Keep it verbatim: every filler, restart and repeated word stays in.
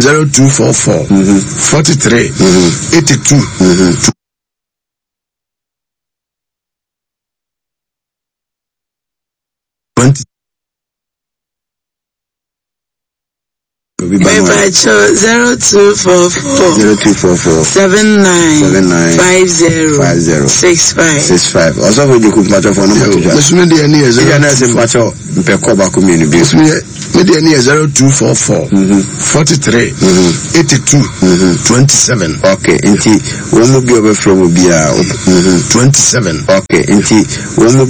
zero two four four forty-three eighty-two twenty. zero two four four zero two four four seven nine seven nine five zero five zero six five six five. Also for the kumpacho for number two. Mesme de ani zero. Ya na se mpacho mpeko ba kumini bi. Mesme me de ani zero two four four forty-three eighty-two twenty-seven. Okay, inti wo mu bi obe from obi a twenty-seven. Okay, inti wo mu